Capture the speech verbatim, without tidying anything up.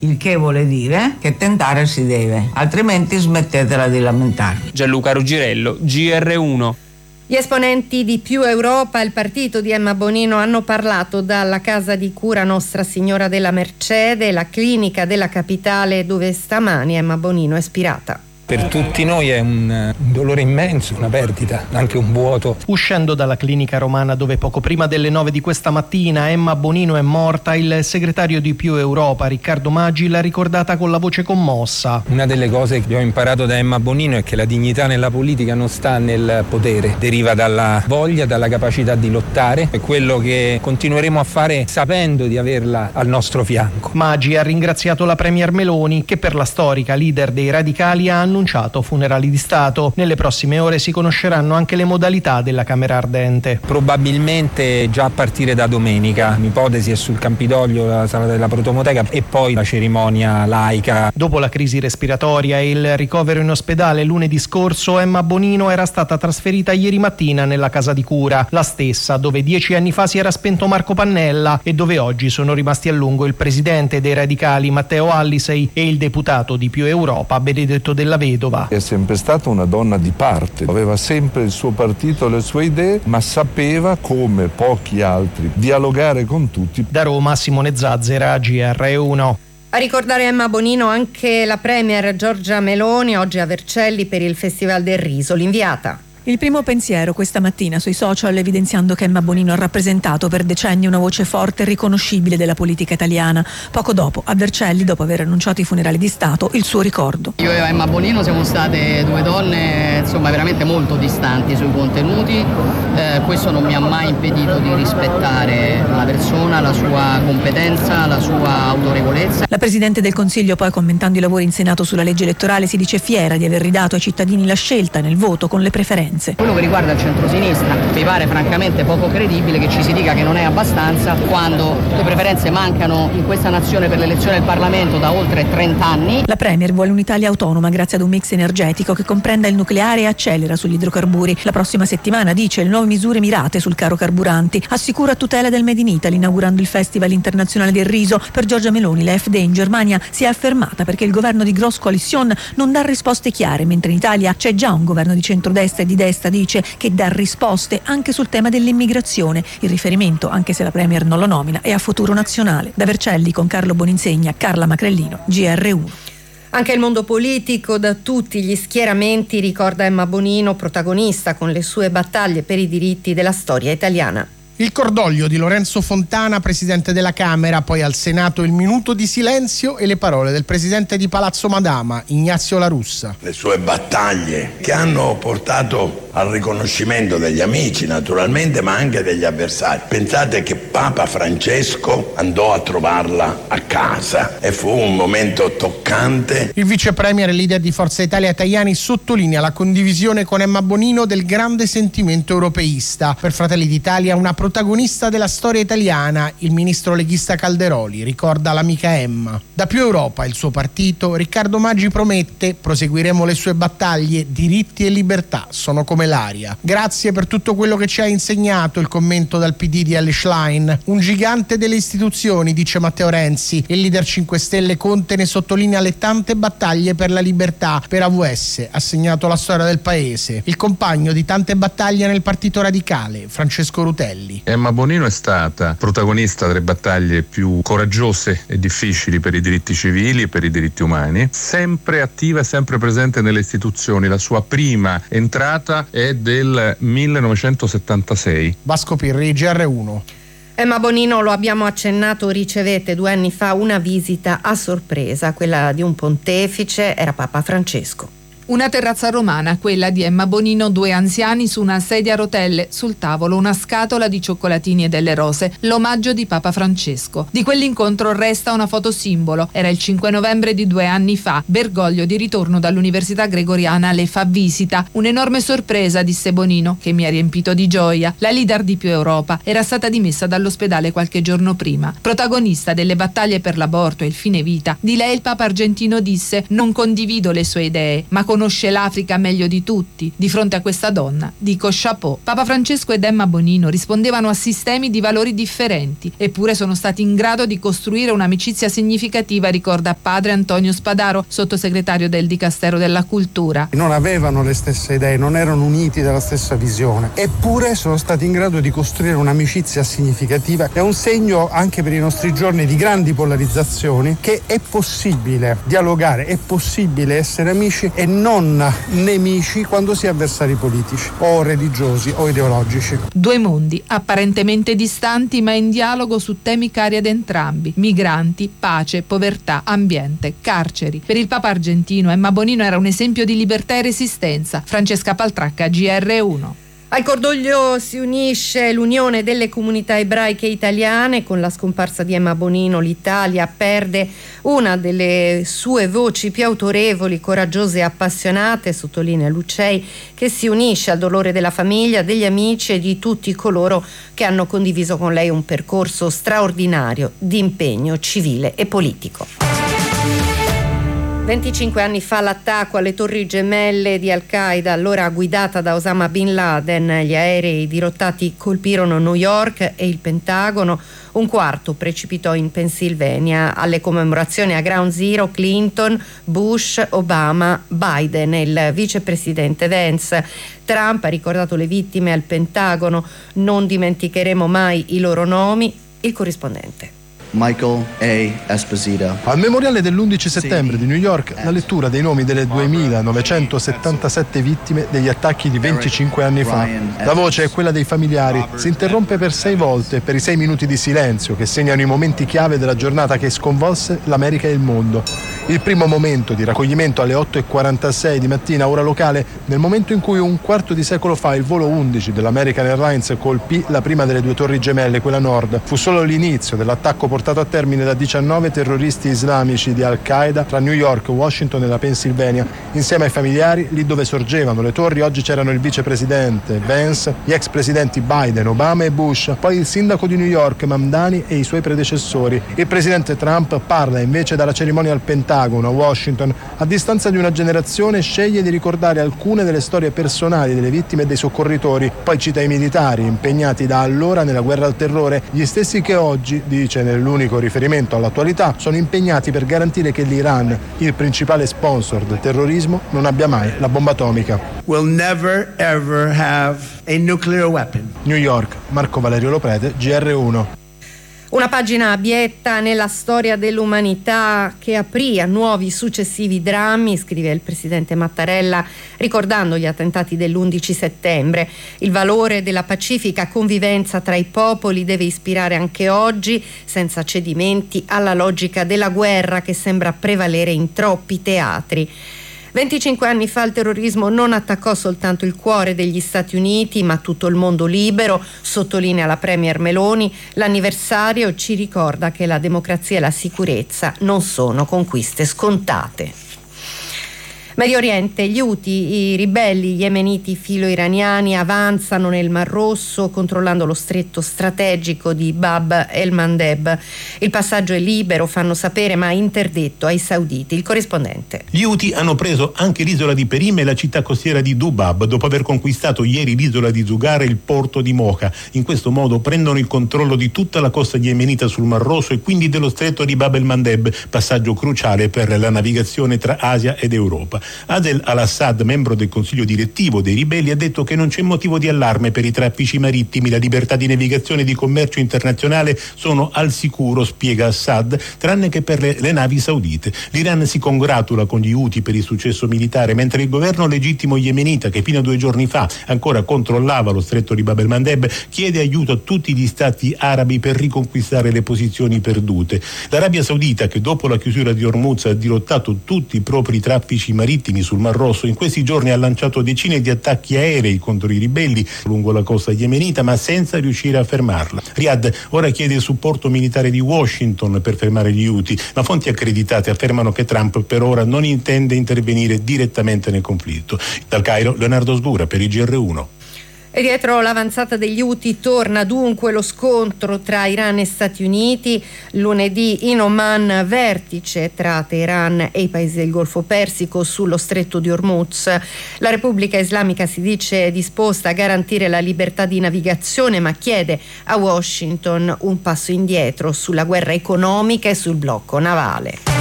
Il che vuole dire che tentare si deve, altrimenti smettetela di lamentarvi. Gianluca Ruggirello, G R uno. Gli esponenti di Più Europa, il partito di Emma Bonino, hanno parlato dalla casa di cura Nostra Signora della Mercede, la clinica della capitale dove stamani Emma Bonino è spirata. Per tutti noi è un dolore immenso, una perdita, anche un vuoto. Uscendo dalla clinica romana dove poco prima delle nove di questa mattina Emma Bonino è morta, il segretario di Più Europa, Riccardo Maggi, l'ha ricordata con la voce commossa. Una delle cose che ho imparato da Emma Bonino è che la dignità nella politica non sta nel potere, deriva dalla voglia, dalla capacità di lottare. È quello che continueremo a fare sapendo di averla al nostro fianco. Maggi ha ringraziato la premier Meloni che per la storica leader dei radicali ha annunciato funerali di Stato. Nelle prossime ore si conosceranno anche le modalità della Camera Ardente. Probabilmente già a partire da domenica. L'ipotesi è sul Campidoglio, la sala della Protomoteca, e poi la cerimonia laica. Dopo la crisi respiratoria e il ricovero in ospedale lunedì scorso, Emma Bonino era stata trasferita ieri mattina nella casa di cura, la stessa dove dieci anni fa si era spento Marco Pannella e dove oggi sono rimasti a lungo il presidente dei radicali Matteo Allisei e il deputato di Più Europa Benedetto Della Vedova. È sempre stata una donna di parte, aveva sempre il suo partito, le sue idee, ma sapeva, come pochi altri, dialogare con tutti. Da Roma, Simone Zazzera, G R uno. A ricordare Emma Bonino anche la premier Giorgia Meloni, oggi a Vercelli per il Festival del Riso, l'inviata. Il primo pensiero questa mattina sui social evidenziando che Emma Bonino ha rappresentato per decenni una voce forte e riconoscibile della politica italiana. Poco dopo, a Vercelli, dopo aver annunciato i funerali di Stato, il suo ricordo. Io e Emma Bonino siamo state due donne insomma veramente molto distanti sui contenuti, eh, questo non mi ha mai impedito di rispettare la persona, la sua competenza, la sua autorevolezza. La Presidente del Consiglio poi, commentando i lavori in Senato sulla legge elettorale, si dice fiera di aver ridato ai cittadini la scelta nel voto con le preferenze. Quello che riguarda il centrosinistra mi pare francamente poco credibile che ci si dica che non è abbastanza quando le preferenze mancano in questa nazione per l'elezione del Parlamento da oltre trenta anni. La Premier vuole un'Italia autonoma grazie ad un mix energetico che comprenda il nucleare e accelera sugli idrocarburi. La prossima settimana, dice, le nuove misure mirate sul caro carburanti. Assicura tutela del Made in Italy inaugurando il Festival internazionale del riso. Per Giorgia Meloni la F D in Germania si è affermata perché il governo di Großkoalition non dà risposte chiare, mentre in Italia c'è già un governo di centrodestra e di destra, dice, che dà risposte anche sul tema dell'immigrazione. Il riferimento, anche se la Premier non lo nomina, è a Futuro Nazionale. Da Vercelli con Carlo Boninsegna, Carla Macrellino, G R uno. Anche il mondo politico, da tutti gli schieramenti, ricorda Emma Bonino, protagonista con le sue battaglie per i diritti della storia italiana. Il cordoglio di Lorenzo Fontana, presidente della Camera, poi al Senato il minuto di silenzio e le parole del presidente di Palazzo Madama, Ignazio La Russa. Le sue battaglie che hanno portato al riconoscimento degli amici naturalmente, ma anche degli avversari. Pensate che Papa Francesco andò a trovarla a casa e fu un momento toccante. Il vice premier e leader di Forza Italia Tajani sottolinea la condivisione con Emma Bonino del grande sentimento europeista. Per Fratelli d'Italia una protagonista della storia italiana, il ministro leghista Calderoli, ricorda l'amica Emma. Da Più Europa, il suo partito, Riccardo Maggi promette: proseguiremo le sue battaglie, diritti e libertà sono come l'aria. Grazie per tutto quello che ci ha insegnato, il commento dal P D di Elly Schlein. Un gigante delle istituzioni, dice Matteo Renzi. Il leader cinque Stelle Conte ne sottolinea le tante battaglie per la libertà. Per A V S ha segnato la storia del paese. Il compagno di tante battaglie nel partito radicale, Francesco Rutelli. Emma Bonino è stata protagonista delle battaglie più coraggiose e difficili per i diritti civili e per i diritti umani, sempre attiva e sempre presente nelle istituzioni. La sua prima entrata è del millenovecentosettantasei. Vasco Pirri, G R uno. Emma Bonino, lo abbiamo accennato, ricevette due anni fa una visita a sorpresa, quella di un pontefice, era Papa Francesco. Una terrazza romana, quella di Emma Bonino, due anziani su una sedia a rotelle, sul tavolo una scatola di cioccolatini e delle rose, l'omaggio di Papa Francesco. Di quell'incontro resta una foto simbolo. Era il cinque novembre di due anni fa. Bergoglio di ritorno dall'Università Gregoriana le fa visita. Un'enorme sorpresa, disse Bonino, che mi ha riempito di gioia. La leader di Più Europa era stata dimessa dall'ospedale qualche giorno prima. Protagonista delle battaglie per l'aborto e il fine vita, di lei il Papa argentino disse: non condivido le sue idee, ma con conosce l'Africa meglio di tutti. Di fronte a questa donna dico chapeau. Papa Francesco ed Emma Bonino rispondevano a sistemi di valori differenti, eppure sono stati in grado di costruire un'amicizia significativa, ricorda padre Antonio Spadaro, sottosegretario del Dicastero della Cultura. Non avevano le stesse idee, non erano uniti dalla stessa visione, eppure sono stati in grado di costruire un'amicizia significativa. È un segno anche per i nostri giorni di grandi polarizzazioni che è possibile dialogare, è possibile essere amici e non nemici quando si è avversari politici o religiosi o ideologici. Due mondi apparentemente distanti ma in dialogo su temi cari ad entrambi: migranti, pace, povertà, ambiente, carceri. Per il Papa argentino Emma Bonino era un esempio di libertà e resistenza. Francesca Paltracca, G R uno. Al cordoglio si unisce l'Unione delle Comunità Ebraiche Italiane. Con la scomparsa di Emma Bonino l'Italia perde una delle sue voci più autorevoli, coraggiose e appassionate, sottolinea Lucei, che si unisce al dolore della famiglia, degli amici e di tutti coloro che hanno condiviso con lei un percorso straordinario di impegno civile e politico. venticinque anni fa l'attacco alle Torri Gemelle di Al-Qaeda, allora guidata da Osama Bin Laden. Gli aerei dirottati colpirono New York e il Pentagono. Un quarto precipitò in Pennsylvania. Alle commemorazioni a Ground Zero Clinton, Bush, Obama, Biden e il vicepresidente Vance. Trump ha ricordato le vittime al Pentagono. Non dimenticheremo mai i loro nomi. Il corrispondente. Michael A. Esposito. Al memoriale dell'undici settembre di New York, la lettura dei nomi delle duemilanovecentosettantasette vittime degli attacchi di venticinque anni fa. La voce è quella dei familiari. Si interrompe per sei volte per i sei minuti di silenzio che segnano i momenti chiave della giornata che sconvolse l'America e il mondo. Il primo momento di raccoglimento alle otto e quarantasei di mattina, ora locale, nel momento in cui un quarto di secolo fa il volo undici dell'American Airlines colpì la prima delle due torri gemelle, quella nord. Fu solo l'inizio dell'attacco portato a termine da diciannove terroristi islamici di Al-Qaeda tra New York, Washington e la Pennsylvania. Insieme ai familiari, lì dove sorgevano le torri, oggi c'erano il vicepresidente Vance, gli ex presidenti Biden, Obama e Bush, poi il sindaco di New York Mamdani e i suoi predecessori. Il presidente Trump parla invece dalla cerimonia al Pentagono a Washington. A distanza di una generazione sceglie di ricordare alcune delle storie personali delle vittime e dei soccorritori, poi cita i militari impegnati da allora nella guerra al terrore, gli stessi che oggi, dice nell'unico riferimento all'attualità, sono impegnati per garantire che l'Iran, il principale sponsor del terrorismo, non abbia mai la bomba atomica. We'll never ever have a nuclear weapon. New York, Marco Valerio Loprete, G R uno. Una pagina abietta nella storia dell'umanità che aprì a nuovi successivi drammi, scrive il presidente Mattarella, ricordando gli attentati dell'undici settembre. Il valore della pacifica convivenza tra i popoli deve ispirare anche oggi, senza cedimenti alla logica della guerra che sembra prevalere in troppi teatri. venticinque anni fa il terrorismo non attaccò soltanto il cuore degli Stati Uniti, ma tutto il mondo libero, sottolinea la premier Meloni. L'anniversario ci ricorda che la democrazia e la sicurezza non sono conquiste scontate. Medio Oriente, gli Houthi, i ribelli yemeniti filo-iraniani, avanzano nel Mar Rosso controllando lo stretto strategico di Bab el-Mandeb. Il passaggio è libero, fanno sapere, ma interdetto ai sauditi. Il corrispondente. Gli Houthi hanno preso anche l'isola di Perim e la città costiera di Dubab, dopo aver conquistato ieri l'isola di Zugar e il porto di Mocha. In questo modo prendono il controllo di tutta la costa yemenita sul Mar Rosso e quindi dello stretto di Bab el-Mandeb, passaggio cruciale per la navigazione tra Asia ed Europa. Adel al-Assad, membro del consiglio direttivo dei ribelli, ha detto che non c'è motivo di allarme per i traffici marittimi, la libertà di navigazione e di commercio internazionale sono al sicuro, spiega Assad, tranne che per le, le navi saudite. L'Iran si congratula con gli Houthi per il successo militare, mentre il governo legittimo yemenita, che fino a due giorni fa ancora controllava lo stretto di Bab el-Mandeb, chiede aiuto a tutti gli stati arabi per riconquistare le posizioni perdute. L'Arabia Saudita, che dopo la chiusura di Hormuz ha dirottato tutti i propri traffici marittimi sul Mar Rosso, in questi giorni ha lanciato decine di attacchi aerei contro i ribelli lungo la costa yemenita, ma senza riuscire a fermarla. Riyadh ora chiede il supporto militare di Washington per fermare gli Houthi, ma fonti accreditate affermano che Trump per ora non intende intervenire direttamente nel conflitto. Dal Cairo, Leonardo Sgura per il G R uno. E dietro l'avanzata degli Houthi torna dunque lo scontro tra Iran e Stati Uniti. Lunedì in Oman vertice tra Teheran e i paesi del Golfo Persico sullo stretto di Hormuz. La Repubblica Islamica si dice disposta a garantire la libertà di navigazione, ma chiede a Washington un passo indietro sulla guerra economica e sul blocco navale.